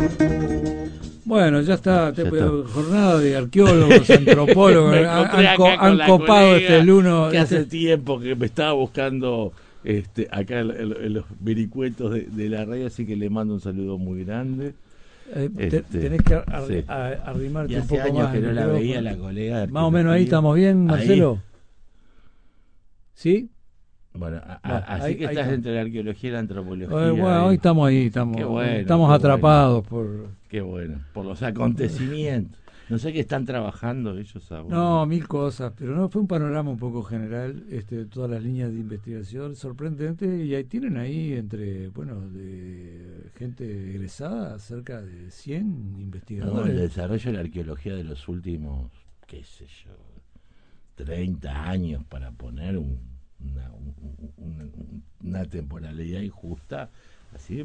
Bueno, ya está, jornada de arqueólogos, antropólogos, han copado este luno. Que hace tiempo que me estaba buscando acá en los vericuetos de la radio, así que le mando un saludo muy grande. Tenés que arrimarte un poco hace años más. Que no la veía la colega. Más o menos ahí estamos bien, Marcelo. Ahí. ¿Sí? Bueno, así que estás entre la arqueología y la antropología. Bueno, hoy estamos ahí, estamos atrapados por... Qué bueno, por los acontecimientos. No sé qué están trabajando ellos ahora. No, mil cosas, pero no, fue un panorama un poco general, todas las líneas de investigación, sorprendente, y ahí tienen ahí de gente egresada, cerca de 100 investigadores. No, el desarrollo de la arqueología de los últimos, qué sé yo, 30 años, para poner una temporalidad injusta, ha sido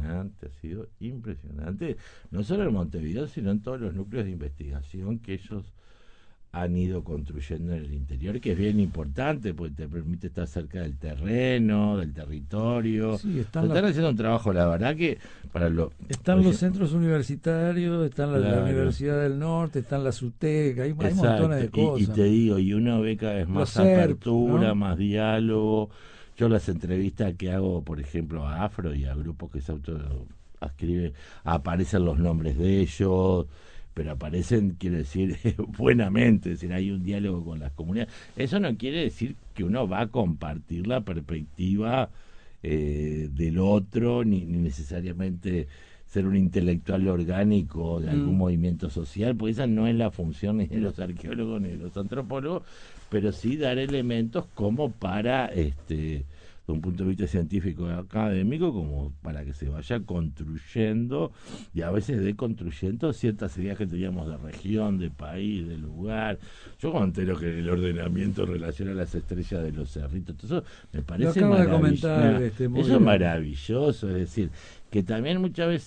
impresionante, no solo en Montevideo, sino en todos los núcleos de investigación que ellos han ido construyendo en el interior, que es bien importante, porque te permite estar cerca del terreno, del territorio. Sí, están haciendo un trabajo, la verdad que están los centros universitarios, están la Universidad del Norte, están la SUTEC, hay montones de cosas. Y te digo, y uno ve cada vez más apertura, ¿no? Más diálogo. Yo las entrevistas que hago, por ejemplo, a Afro y a grupos que se autoascriben, aparecen los nombres de ellos, pero aparecen, quiero decir, buenamente, es decir, hay un diálogo con las comunidades. Eso no quiere decir que uno va a compartir la perspectiva del otro, ni necesariamente ser un intelectual orgánico de algún movimiento social, porque esa no es la función ni de los arqueólogos ni de los antropólogos, pero sí dar elementos como para, de un punto de vista científico y académico, como para que se vaya construyendo y a veces deconstruyendo ciertas ideas que teníamos de región, de país, de lugar. Yo considero que el ordenamiento en relación a las estrellas de los cerritos, todo eso me parece maravilloso. Eso es maravilloso, es decir, que también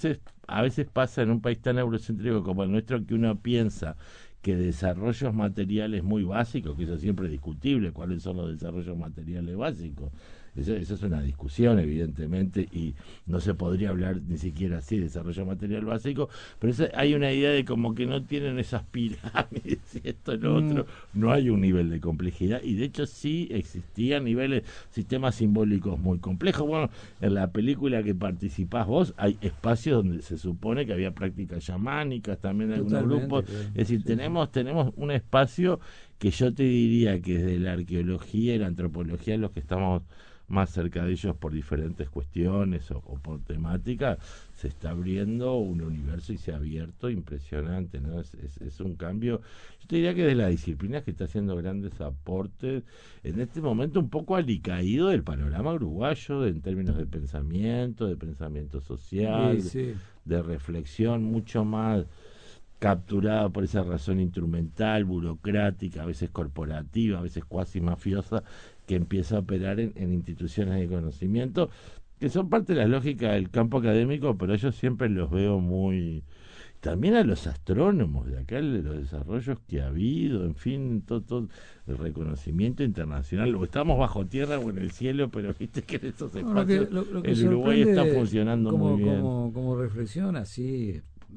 a veces pasa en un país tan eurocéntrico como el nuestro, que uno piensa que desarrollos materiales muy básicos, que eso siempre es discutible, cuáles son los desarrollos materiales básicos. Eso es una discusión, evidentemente, y no se podría hablar ni siquiera así de desarrollo material básico, pero hay una idea de como que no tienen esas pirámides y esto y lo otro. No hay un nivel de complejidad, y de hecho sí existían sistemas simbólicos muy complejos. Bueno, en la película que participás vos hay espacios donde se supone que había prácticas chamánicas, también en algunos grupos. Es decir, tenemos un espacio que yo te diría que desde la arqueología y la antropología, los que estamos más cerca de ellos por diferentes cuestiones o por temática, se está abriendo un universo y se ha abierto impresionante, ¿no? Es un cambio, yo te diría que de las disciplinas que está haciendo grandes aportes en este momento, un poco alicaído del panorama uruguayo en términos de pensamiento social, de reflexión, mucho más capturada por esa razón instrumental, burocrática, a veces corporativa, a veces cuasi mafiosa, que empieza a operar en instituciones de conocimiento, que son parte de la lógica del campo académico, pero yo siempre los veo muy... También a los astrónomos de acá, de los desarrollos que ha habido, en fin, todo el reconocimiento internacional. O estamos bajo tierra o en el cielo, pero viste que en esos espacios el Uruguay está funcionando muy bien. Como reflexión así,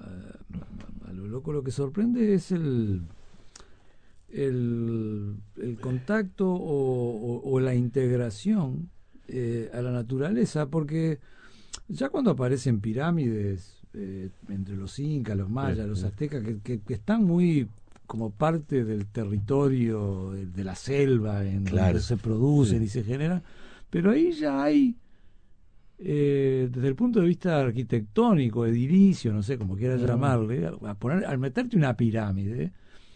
a lo loco, lo que sorprende es el contacto o la integración a la naturaleza, porque ya cuando aparecen pirámides entre los incas, los mayas, los aztecas, que están muy como parte del territorio de la selva en donde se producen y se generan, pero ahí ya hay desde el punto de vista arquitectónico, edilicio, no sé cómo quieras llamarle, al meterte una pirámide,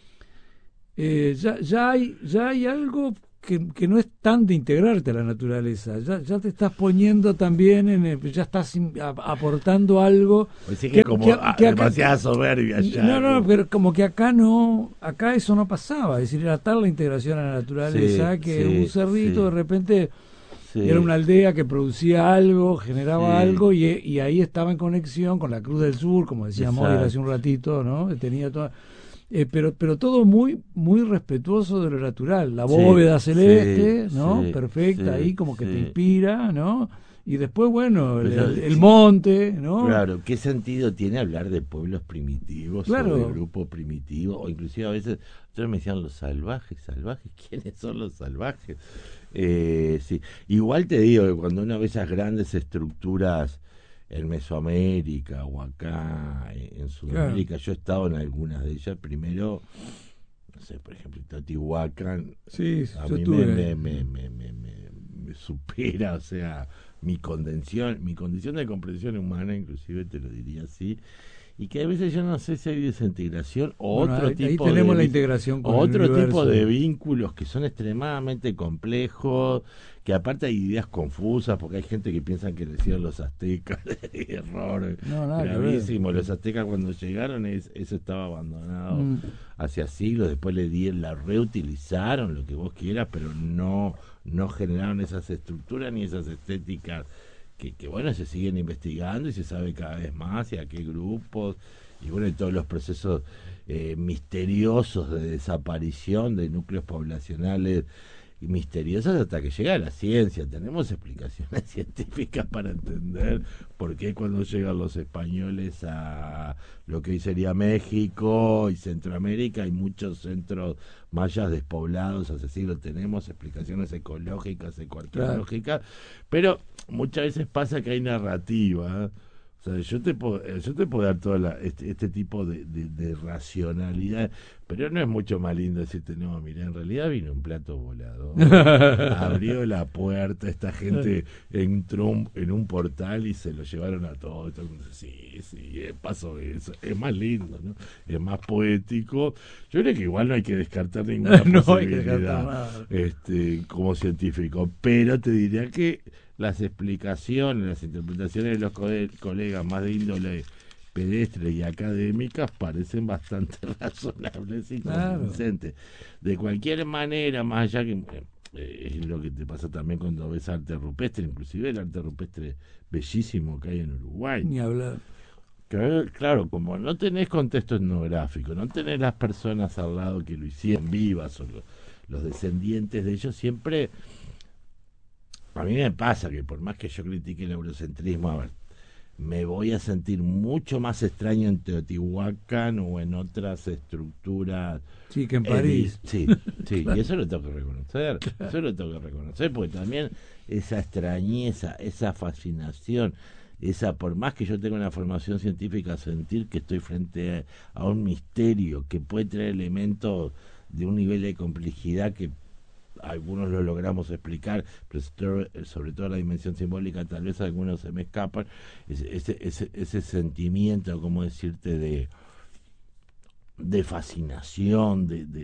ya hay algo que no es tan de integrarte a la naturaleza, ya te estás poniendo también ya estás aportando algo que demasiada soberbia ya. No, pero como que acá eso no pasaba, es decir, era tal la integración a la naturaleza que un cerrito de repente era una aldea que producía algo, generaba algo, y ahí estaba en conexión con la Cruz del Sur, como decía Moira hace un ratito, ¿no? Tenía toda... pero todo muy muy respetuoso de lo natural, la bóveda celeste, ¿no? Perfecta, ahí como que te inspira, ¿no? y después, bueno, el sí, monte, ¿no? claro, ¿qué sentido tiene hablar de pueblos primitivos Claro. o de grupos primitivos? O inclusive a veces, ustedes me decían los salvajes, ¿salvajes? ¿Quiénes son los salvajes? Sí, igual te digo que cuando uno ve esas grandes estructuras en Mesoamérica o acá en Claro. Sudamérica, yo he estado en algunas de ellas. Primero, no sé, por ejemplo, Teotihuacán, Sí, a yo mí estuve ahí. me supera, o sea, mi condición de comprensión humana, inclusive te lo diría así, y que a veces yo no sé si hay desintegración Bueno, ahí tenemos la integración o con el otro tipo de universo. vínculos que son extremadamente complejos, que aparte hay ideas confusas, porque hay gente que piensa que decían los aztecas, error No, nada que ver. gravísimo. Los aztecas cuando llegaron eso estaba abandonado Mm, hacia siglos, después la reutilizaron, lo que vos quieras, pero no generaron esas estructuras ni esas estéticas que bueno, se siguen investigando y se sabe cada vez más y a qué grupos, y bueno, y todos los procesos misteriosos de desaparición de núcleos poblacionales y misteriosos hasta que llega la ciencia. Tenemos explicaciones científicas para entender por qué cuando llegan los españoles a lo que hoy sería México y Centroamérica hay muchos centros mayas despoblados hace siglos. Tenemos explicaciones ecológicas, claro. ecoarqueológicas, pero muchas veces pasa que hay narrativa. O sea, yo te puedo dar todo este tipo de racionalidad, pero no es mucho más lindo decirte, no, mira, en realidad vino un plato volador, abrió la puerta, esta gente entró en un portal y se lo llevaron a todos. Sí, sí, pasó eso. Es más lindo, ¿no? Es más poético. Yo creo que igual no hay que descartar ninguna No hay que descartar posibilidad nada. como científico, pero te diría que las explicaciones, las interpretaciones de los colegas más de índole pedestre y académicas parecen bastante razonables y Claro. convincentes. De cualquier manera, más allá que es lo que te pasa también cuando ves arte rupestre, inclusive el arte rupestre bellísimo que hay en Uruguay. Ni hablar. Claro, como no tenés contexto etnográfico, no tenés las personas al lado que lo hicieron vivas o los descendientes de ellos, siempre a mí me pasa que por más que yo critique el eurocentrismo, a ver, me voy a sentir mucho más extraño en Teotihuacán o en otras estructuras. Sí, que en París. Sí, sí, y Claro. eso lo tengo que reconocer, eso lo tengo que reconocer, porque también esa extrañeza, esa fascinación, esa, por más que yo tenga una formación científica, sentir que estoy frente a un misterio que puede traer elementos de un nivel de complejidad que algunos lo logramos explicar, pero sobre todo la dimensión simbólica, tal vez algunos se me escapan, ese sentimiento, como decirte, de fascinación,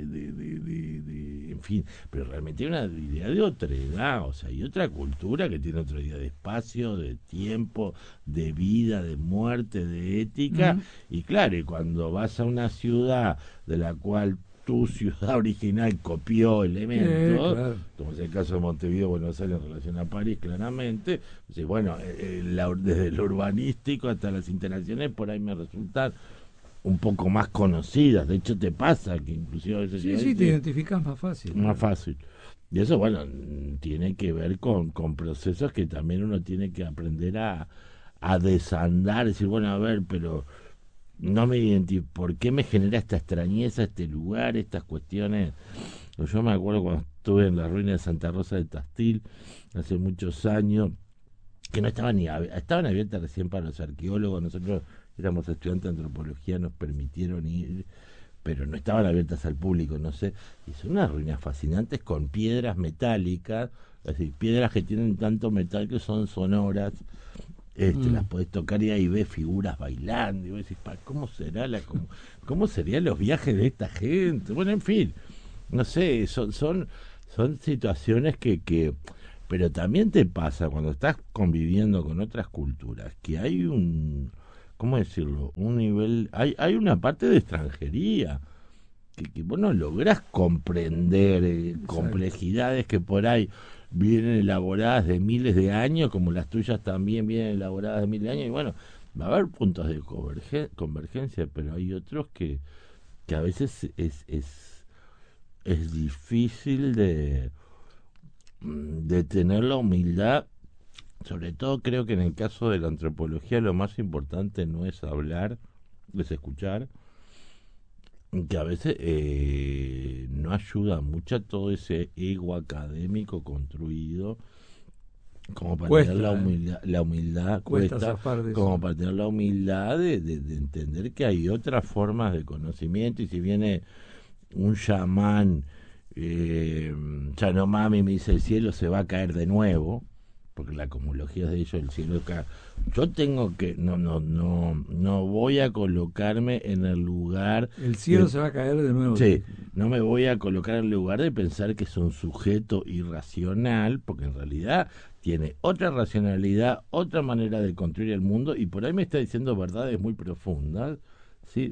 en fin, pero realmente hay una idea de otra edad, o sea, hay otra cultura que tiene otra idea de espacio, de tiempo, de vida, de muerte, de ética, Mm, y claro, y cuando vas a una ciudad de la cual tu ciudad original copió elementos, claro. como es el caso de Montevideo, Buenos Aires en relación a París, claramente, bueno, desde lo urbanístico hasta las interacciones por ahí me resultan un poco más conocidas. De hecho, te pasa que inclusive a veces Sí, llega y sí, te dice, identificas más fácil. más fácil. Y eso, bueno, tiene que ver con procesos que también uno tiene que aprender a desandar, decir, bueno, a ver, pero no me identifico, ¿por qué me genera esta extrañeza este lugar, estas cuestiones? Yo me acuerdo cuando estuve en la ruina de Santa Rosa de Tastil, hace muchos años, que no estaban estaban abiertas recién para los arqueólogos. Nosotros éramos estudiantes de antropología, nos permitieron ir, pero no estaban abiertas al público, no sé, y son unas ruinas fascinantes con piedras metálicas, es decir, piedras que tienen tanto metal que son sonoras. Las Mm, podés tocar y ahí ves figuras bailando y vos decís, ¿cómo será cómo serían los viajes de esta gente? Bueno, en fin, no sé, son situaciones pero también te pasa cuando estás conviviendo con otras culturas, que hay ¿cómo decirlo? Un nivel, hay una parte de extranjería, que vos no lográs comprender exacto. complejidades que por ahí vienen elaboradas de miles de años, como las tuyas también vienen elaboradas de miles de años, y bueno, va a haber puntos de convergencia, pero hay otros que a veces es difícil de tener la humildad sobre todo creo que en el caso de la antropología lo más importante no es hablar, es escuchar, que a veces no ayuda mucho todo ese ego académico construido, como para Cuesta, tener la humildad cuesta zafar de como eso. para tener la humildad de entender que hay otras formas de conocimiento, y si viene un chamán, Yanomami, me dice el cielo se va a caer de nuevo, porque la cosmología es de ellos, el cielo cae. Yo tengo que, no voy a colocarme en el lugar. El cielo se va a caer de nuevo. Sí, no me voy a colocar en el lugar de pensar que es un sujeto irracional, porque en realidad tiene otra racionalidad, otra manera de construir el mundo, y por ahí me está diciendo verdades muy profundas, ¿sí?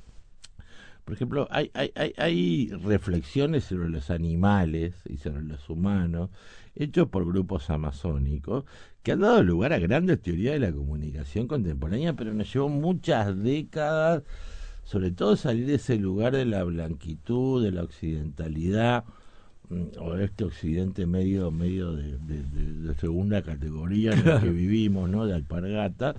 Por ejemplo, hay reflexiones sobre los animales y sobre los humanos hechos por grupos amazónicos que han dado lugar a grandes teorías de la comunicación contemporánea, pero nos llevó muchas décadas, sobre todo salir de ese lugar de la blanquitud, de la occidentalidad, o este occidente medio de segunda categoría en el que vivimos, ¿no? De alpargata.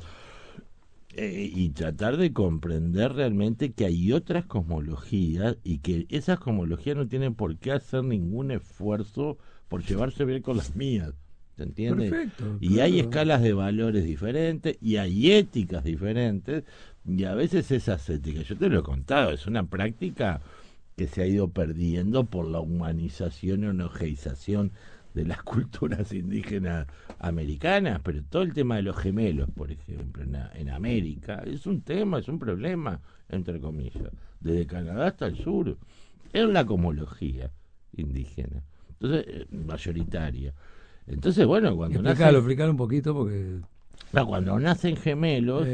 Y tratar de comprender realmente que hay otras cosmologías y que esas cosmologías no tienen por qué hacer ningún esfuerzo por llevarse bien con las mías, ¿se entiende? Perfecto, Y claro. hay escalas de valores diferentes y hay éticas diferentes, y a veces esas éticas, yo te lo he contado, es una práctica que se ha ido perdiendo por la humanización y homogeización de las culturas indígenas americanas, pero todo el tema de los gemelos, por ejemplo, en América, es un tema, es un problema, entre comillas, desde Canadá hasta el sur, es la cosmología indígena, entonces, mayoritaria. Entonces, bueno, cuando explicarlo un poquito porque... cuando nacen gemelos,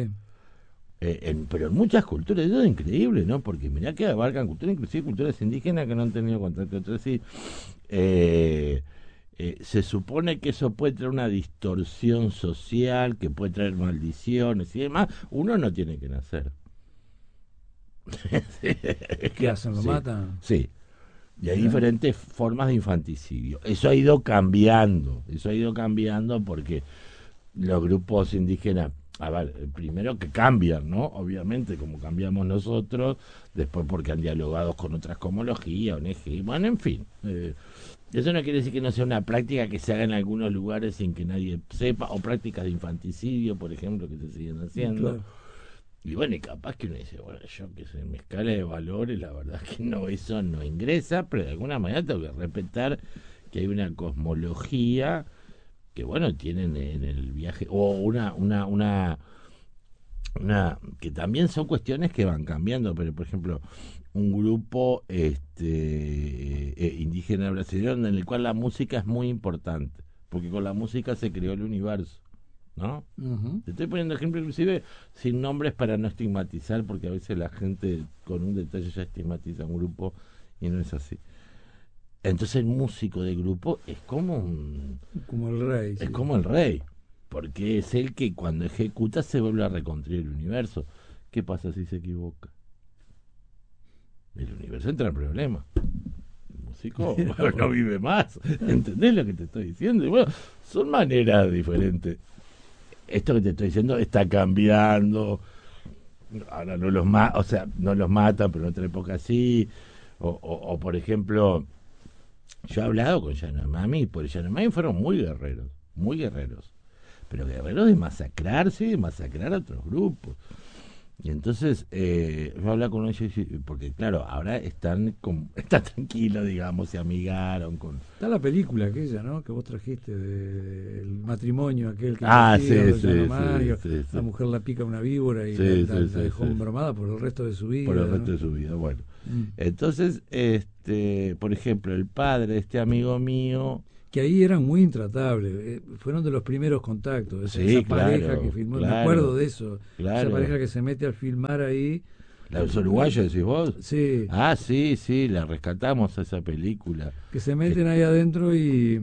pero en muchas culturas, eso es increíble, ¿no? Porque mirá que abarcan culturas, inclusive culturas indígenas que no han tenido contacto entre sí. Se supone que eso puede traer una distorsión social, que puede traer maldiciones y demás. Uno no tiene que nacer. ¿Qué hacen? ¿Lo matan? Sí. Y hay diferentes formas de infanticidio. Eso ha ido cambiando porque los grupos indígenas, a ver, primero que cambian, ¿no? Obviamente, como cambiamos nosotros, después porque han dialogado con otras cosmologías, ONG, bueno, en fin. Eso no quiere decir que no sea una práctica que se haga en algunos lugares sin que nadie sepa, o prácticas de infanticidio, por ejemplo, que se siguen haciendo. Claro. Y bueno, y capaz que uno dice, bueno, yo que sé, en mi escala de valores, la verdad es que no, eso no ingresa, pero de alguna manera tengo que respetar que hay una cosmología que, bueno, tienen en el viaje, o una que también son cuestiones que van cambiando, pero por ejemplo, un grupo indígena brasileño en el cual la música es muy importante, porque con la música se creó el universo, ¿no? Uh-huh. Te estoy poniendo ejemplo inclusive sin nombres para no estigmatizar, porque a veces la gente con un detalle ya estigmatiza a un grupo y no es así. Entonces el músico de grupo es como el rey. Es como el rey, porque es el que cuando ejecuta se vuelve a reconstruir el universo. ¿Qué pasa si se equivoca? El universo entra en problemas. El músico no vive más. ¿Entendés lo que te estoy diciendo? Y bueno, son maneras diferentes. Esto que te estoy diciendo está cambiando. Ahora no los no los matan, pero en otra época sí. O por ejemplo, yo he hablado con Yanomami, porque Yanomami fueron muy guerreros, pero guerreros de masacrarse y de masacrar a otros grupos. Y entonces yo hablaba con ellos porque claro, ahora está tranquilo, digamos, se amigaron con... Está la película aquella, ¿no? Que vos trajiste del matrimonio aquel que sí, la mujer la pica una víbora y la dejó embromada por el resto de su vida. Por el resto de su vida, bueno. Entonces, por ejemplo, el padre de este amigo mío, que ahí eran muy intratables, fueron de los primeros contactos, esa pareja que filmó, me acuerdo de eso, esa pareja que se mete a filmar ahí. ¿Los uruguayos decís vos? Sí. Ah, sí, la rescatamos a esa película. Que se meten ahí adentro y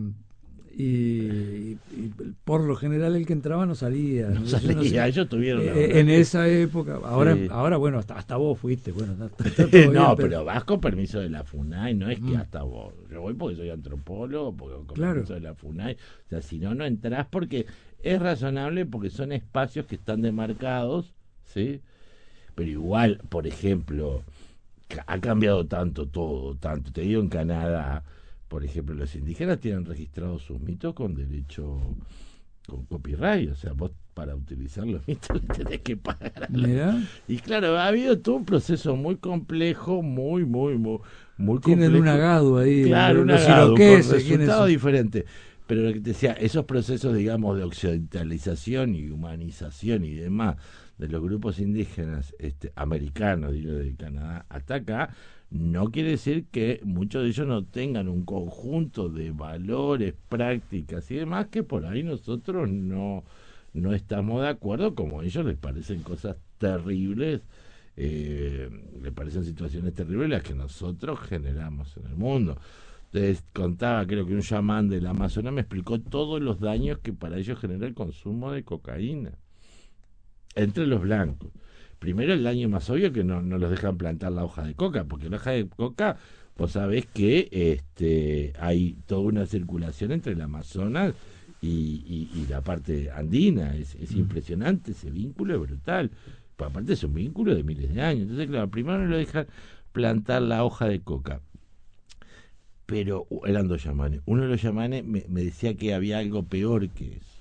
por lo general el que entraba no salía. No salía, ellos tuvieron en esa época, ahora bueno, hasta vos fuiste, bueno, está no, bien, pero vas con permiso de la FUNAI, no es que hasta vos. Yo voy porque soy antropólogo, porque con permiso de la FUNAI. O sea, si no entrás porque es razonable porque son espacios que están demarcados, ¿sí? Pero igual, por ejemplo, ha cambiado tanto, te digo, en Canadá, por ejemplo, los indígenas tienen registrados sus mitos con derecho, con copyright, o sea, vos para utilizar los mitos le tenés que pagar. Y claro, ha habido todo un proceso muy complejo, muy complejo. Tienen un agado ahí, claro, un agado, con resultados diferentes. Pero lo que te decía, esos procesos, digamos, de occidentalización y humanización y demás de los grupos indígenas americanos, digo, de Canadá hasta acá, no quiere decir que muchos de ellos no tengan un conjunto de valores, prácticas y demás que por ahí nosotros no estamos de acuerdo, como a ellos les parecen cosas terribles, les parecen situaciones terribles las que nosotros generamos en el mundo. Entonces contaba, creo que un chamán del Amazonas me explicó todos los daños que para ellos genera el consumo de cocaína entre los blancos. Primero, el daño más obvio que no los dejan plantar la hoja de coca, porque la hoja de coca, vos sabés que hay toda una circulación entre el Amazonas y la parte andina. Es impresionante, ese vínculo es brutal. Pero aparte es un vínculo de miles de años. Entonces, claro, primero no lo dejan plantar la hoja de coca. Pero eran dos chamanes. Uno de los chamanes me decía que había algo peor que eso.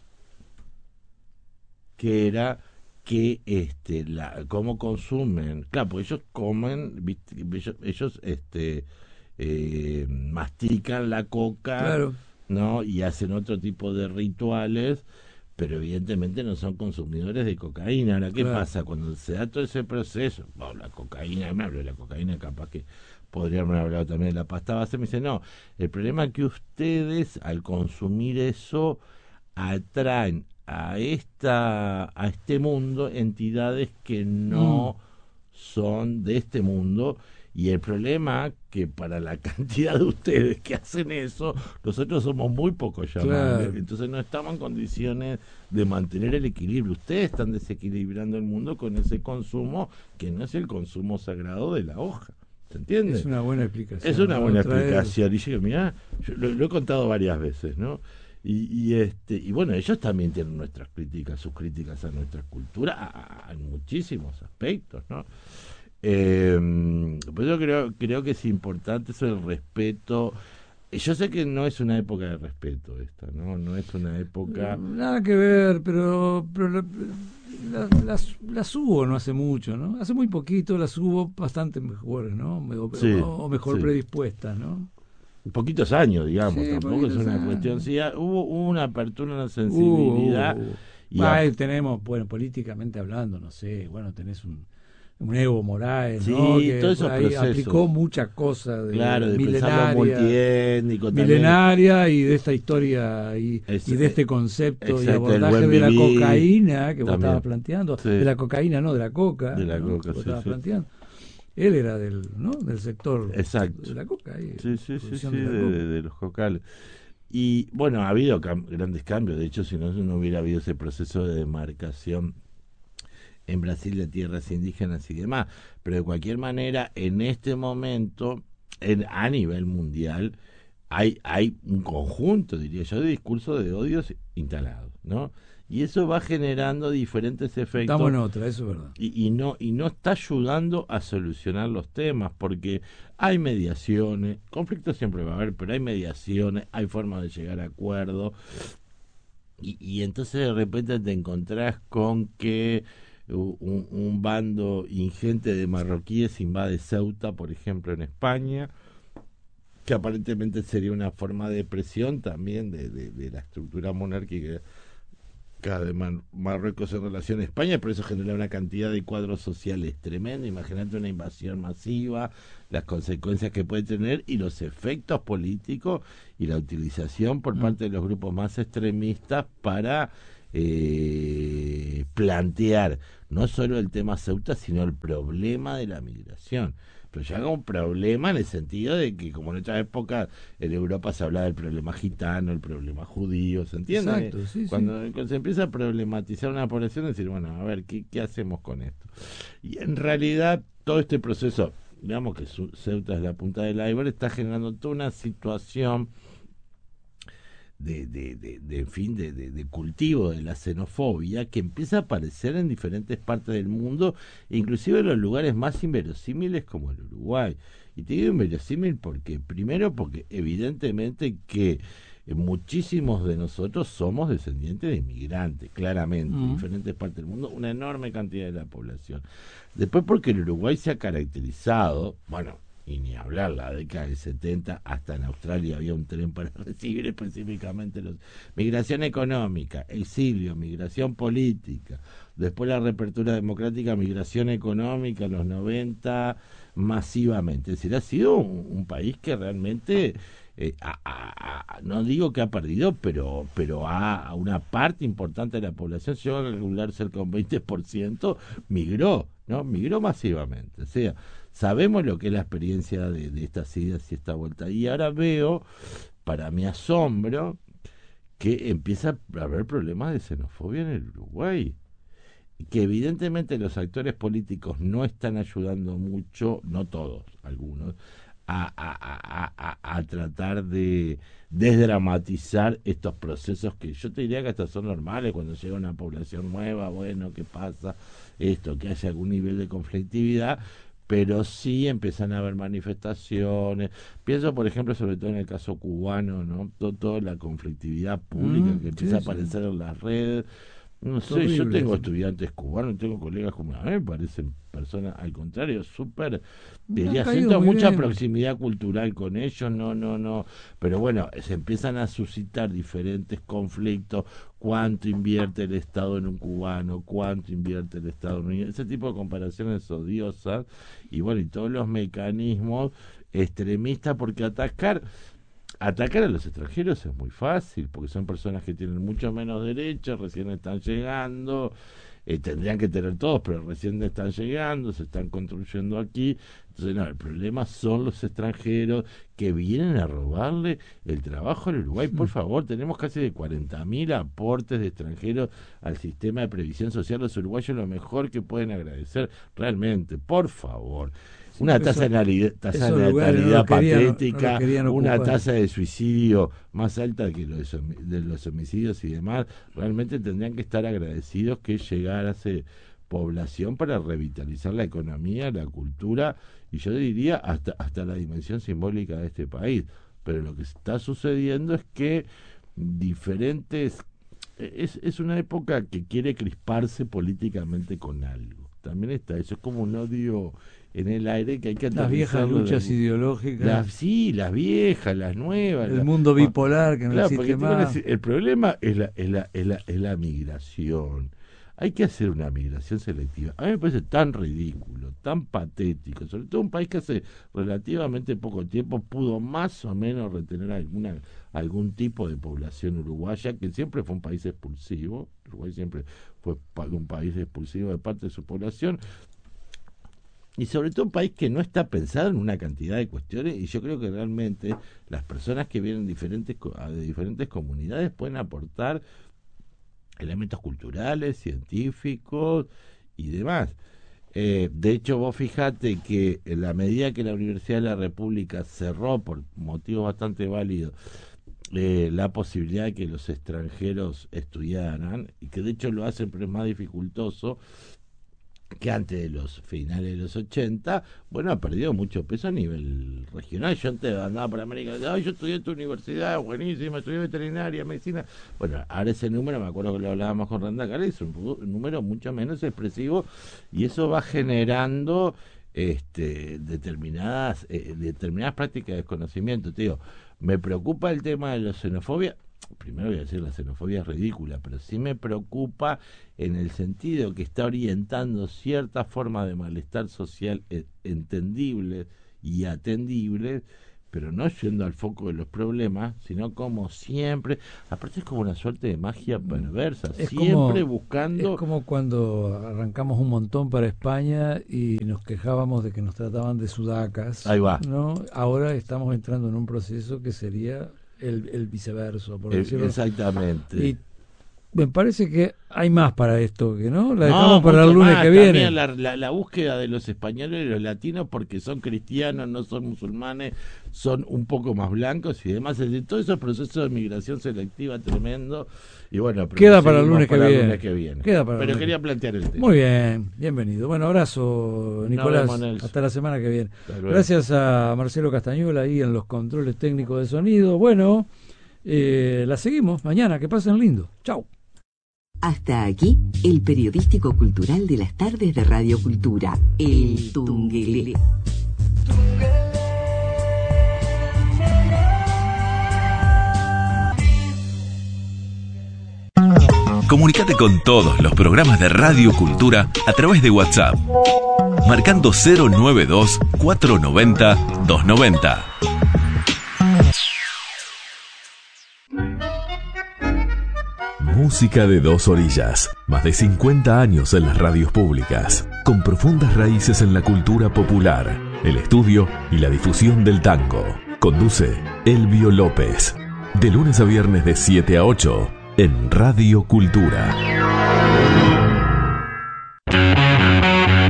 Que era que cómo consumen, claro, porque ellos comen, ellos mastican la coca, claro, ¿no? Y hacen otro tipo de rituales, pero evidentemente no son consumidores de cocaína. Ahora, ¿qué pasa? Cuando se da todo ese proceso, la cocaína, me hablo de la cocaína, capaz que podríamos haber hablado también de la pasta base, me dice, no, el problema es que ustedes al consumir eso atraen a este mundo entidades que no son de este mundo, y el problema que para la cantidad de ustedes que hacen eso, nosotros somos muy pocos llamados, entonces no estamos en condiciones de mantener el equilibrio. Ustedes están desequilibrando el mundo con ese consumo que no es el consumo sagrado de la hoja. ¿Se entiende? Es una buena explicación. Es una buena explicación. Y yo, mirá, yo lo he contado varias veces, ¿no? Y bueno, ellos también tienen nuestras críticas, sus críticas a nuestra cultura, en muchísimos aspectos, ¿no? Pues yo creo que es importante eso del respeto. Yo sé que no es una época de respeto esta, no es una época... Nada que ver, pero las hubo no hace mucho, ¿no? Hace muy poquito las hubo bastante mejores, ¿no? O mejor predispuestas, ¿no? Poquitos años, digamos, sí, tampoco es una cuestión. Sí, hubo una apertura, una sensibilidad. Tenemos, bueno, políticamente hablando, no sé, bueno, tenés un Evo Morales, sí, ¿no? Que todos esos procesos. Aplicó muchas cosas de milenaria y de esta historia y de este concepto y abordaje de la cocaína que vos estabas planteando, de la cocaína, no, de la coca, de la coca, que vos estabas planteando. Él era del sector exacto de la coca. De los cocales. Y bueno, ha habido grandes cambios. De hecho, si no hubiera habido ese proceso de demarcación en Brasil de tierras indígenas y demás. Pero de cualquier manera, en este momento, a nivel mundial, hay un conjunto, diría yo, de discursos de odios instalados, ¿no? Y eso va generando diferentes efectos. Estamos en otra, eso es verdad. Y no está ayudando a solucionar los temas, porque hay mediaciones, conflictos siempre va a haber, pero hay mediaciones, hay formas de llegar a acuerdos, y entonces de repente te encontrás con que un bando ingente de marroquíes invade Ceuta, por ejemplo, en España, que aparentemente sería una forma de presión también de la estructura monárquica de Marruecos en relación a España, por eso genera una cantidad de cuadros sociales tremenda. Imagínate una invasión masiva, las consecuencias que puede tener y los efectos políticos y la utilización por parte de los grupos más extremistas para plantear no solo el tema Ceuta, sino el problema de la migración. Pero ya haga un problema en el sentido de que, como en otra época en Europa se hablaba del problema gitano, el problema judío, ¿se entiende? Exacto, sí, cuando se empieza a problematizar una población, decir, bueno, a ver, ¿qué hacemos con esto? Y en realidad todo este proceso, digamos que Ceuta es la punta del iceberg, está generando toda una situación en fin, de cultivo de la xenofobia que empieza a aparecer en diferentes partes del mundo, inclusive en los lugares más inverosímiles como el Uruguay. Y te digo inverosímil porque, primero, porque evidentemente que muchísimos de nosotros somos descendientes de inmigrantes, claramente, en diferentes partes del mundo, una enorme cantidad de la población. Después porque el Uruguay se ha caracterizado, bueno, y ni hablar, la década del 70, hasta en Australia había un tren para recibir específicamente los... Migración económica, exilio, migración política, después la reapertura democrática, migración económica, en los 90, masivamente. Es decir, ha sido un país que realmente... no digo que ha perdido, pero a una parte importante de la población, se llegó a calcular cerca de un 20%, migró, ¿no? Migró masivamente. O sea, sabemos lo que es la experiencia de estas idas y esta vuelta. Y ahora veo, para mi asombro, que empieza a haber problemas de xenofobia en el Uruguay. Que evidentemente los actores políticos no están ayudando mucho, no todos, algunos, a tratar de desdramatizar estos procesos que yo te diría que hasta son normales cuando llega una población nueva, bueno, ¿qué pasa? Esto, que haya algún nivel de conflictividad, pero sí empiezan a haber manifestaciones. Pienso, por ejemplo, sobre todo en el caso cubano, ¿no? Toda la conflictividad pública que empieza a aparecer en las redes. No sé, horrible, yo tengo estudiantes cubanos, tengo colegas cubanos, a mí me parecen personas, al contrario, súper, diría, siento mucha proximidad cultural con ellos, no, pero bueno, se empiezan a suscitar diferentes conflictos, cuánto invierte el Estado en un cubano, cuánto invierte el Estado en un... ese tipo de comparaciones odiosas, y bueno, y todos los mecanismos extremistas, porque atacar a los extranjeros es muy fácil, porque son personas que tienen mucho menos derechos, recién están llegando, tendrían que tener todos, pero recién están llegando, se están construyendo aquí. Entonces, no, el problema son los extranjeros que vienen a robarle el trabajo al Uruguay. Por favor, tenemos casi de 40.000 aportes de extranjeros al sistema de previsión social. Los uruguayos lo mejor que pueden agradecer, realmente, por favor. Una tasa de natalidad patética, una tasa de suicidio más alta que de los homicidios y demás. Realmente tendrían que estar agradecidos que llegase población para revitalizar la economía, la cultura y yo diría hasta la dimensión simbólica de este país. Pero lo que está sucediendo es que diferentes... Es una época que quiere crisparse políticamente con algo. También está eso, es como un odio en el aire que hay que las viejas luchas ideológicas, las viejas, las nuevas, el mundo bipolar que no existe más. El problema es la migración. Hay que hacer una migración selectiva. A mí me parece tan ridículo, tan patético, sobre todo un país que hace relativamente poco tiempo pudo más o menos retener algún tipo de población uruguaya, que siempre fue un país expulsivo. Uruguay siempre fue un país expulsivo de parte de su población. Y sobre todo un país que no está pensado en una cantidad de cuestiones, y yo creo que realmente las personas que vienen de diferentes comunidades pueden aportar elementos culturales, científicos y demás. De hecho, vos fijate que en la medida que la Universidad de la República cerró, por motivos bastante válidos, la posibilidad de que los extranjeros estudiaran, y que de hecho lo hacen, pero es más dificultoso, que antes de los finales de los 80, bueno, ha perdido mucho peso a nivel regional. Yo antes andaba por América, yo estudié en tu universidad, buenísima, estudié veterinaria, medicina. Bueno, ahora ese número, me acuerdo que lo hablábamos con Randa Cali, es un número mucho menos expresivo, y eso va generando determinadas prácticas de desconocimiento. Te digo, me preocupa el tema de la xenofobia. Primero voy a decir, la xenofobia es ridícula, pero sí me preocupa en el sentido que está orientando cierta forma de malestar social entendible y atendible, pero no yendo al foco de los problemas, sino como siempre, aparte es como una suerte de magia perversa, siempre buscando... Es como cuando arrancamos un montón para España y nos quejábamos de que nos trataban de sudacas. Ahí va. ¿No? Ahora estamos entrando en un proceso que sería... el viceverso, por decirlo. Exactamente. Y me parece que hay más para esto, que no la dejamos para el lunes que viene. La búsqueda de los españoles y los latinos, porque son cristianos, no son musulmanes, son un poco más blancos y demás, es decir, todo ese proceso de migración selectiva tremendo. Y bueno, queda para el lunes que viene. Pero quería plantear el tema. Muy bien, bienvenido. Bueno, abrazo, Nicolás. Hasta la semana que viene. Gracias a Marcelo Castañuela ahí en los controles técnicos de sonido. Bueno, la seguimos mañana. Que pasen lindo. Chau. Hasta aquí, el periodístico cultural de las tardes de Radio Cultura, El Tunguelé. Comunicate con todos los programas de Radio Cultura a través de WhatsApp, marcando 092-490-290. Música de dos orillas, más de 50 años en las radios públicas, con profundas raíces en la cultura popular, el estudio y la difusión del tango. Conduce Elvio López, de lunes a viernes de 7 a 8, en Radio Cultura.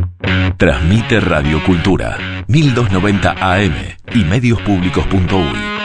Transmite Radio Cultura, 1290 AM y mediospublicos.uy.